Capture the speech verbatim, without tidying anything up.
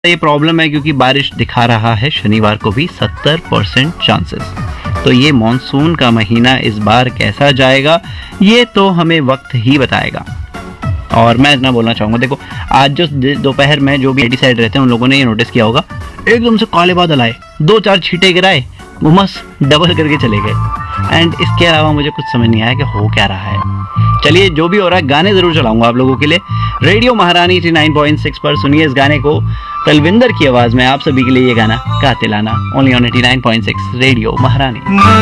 ये प्रॉब्लम है क्योंकि बारिश दिखा रहा है शनिवार को भी सत्तर परसेंट चांसेस। तो ये मॉनसून का महीना इस बार कैसा जाएगा ये तो हमें वक्त ही बताएगा। और मैं इतना बोलना चाहूँगा, देखो आज जो दोपहर में जो भी साइड रहते हैं उन लोगों ने ये नोटिस किया होगा, एकदम से काले बादल आए, दो चार छींटे गिराए, वो मस्त डबल करके चले गए। एंड इसके अलावा मुझे कुछ समझ नहीं आया कि हो क्या रहा है। चलिए जो भी हो रहा है, गाने जरूर चलाऊंगा आप लोगों के लिए रेडियो महारानी नवासी पॉइंट सिक्स पर। सुनिए इस गाने को तलविंदर की आवाज में आप सभी के लिए ये गाना गाते लाना, ओनली ऑन नवासी पॉइंट सिक्स रेडियो महारानी।